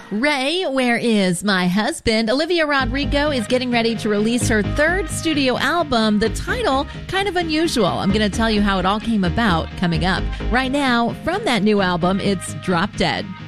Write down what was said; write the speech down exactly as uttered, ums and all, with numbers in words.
Ray, where is my husband? Olivia Rodrigo is getting ready to release her third studio album. The title, kind of unusual. I'm going to tell you how it all came about coming up. Right now, from that new album, it's Drop Dead.